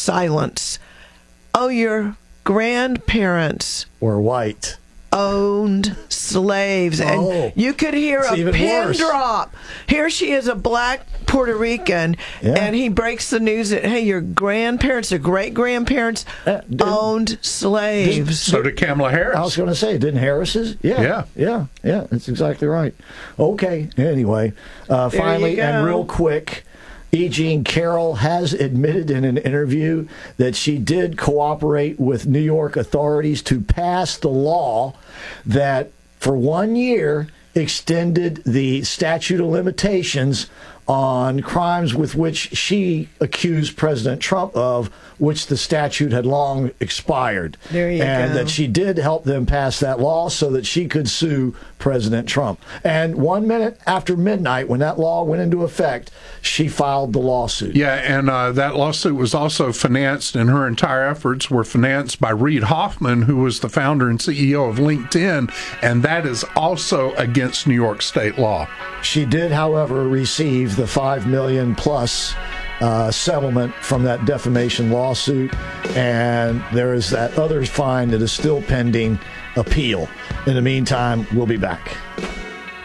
silence. Oh, your grandparents Or white. owned slaves. And you could hear a pin worse. drop. Here she is, a black Puerto Rican, and he breaks the news that, hey, your grandparents or great-grandparents owned slaves. So did Kamala Harris. I was going to say, didn't Harris's? Yeah. That's exactly right. Okay, anyway, finally, and real quick, E. Jean Carroll has admitted in an interview that she did cooperate with New York authorities to pass the law that for 1 year extended the statute of limitations on crimes with which she accused President Trump of, which the statute had long expired. There you and go. that she did help them pass that law so that she could sue President Trump. And 1 minute after midnight, when that law went into effect, she filed the lawsuit. Yeah, and that lawsuit was also financed, and her entire efforts were financed by Reid Hoffman, who was the founder and CEO of LinkedIn, and that is also against New York state law. She did, however, receive the $5 million plus settlement from that defamation lawsuit, and there is that other fine that is still pending appeal. In the meantime, we'll be back.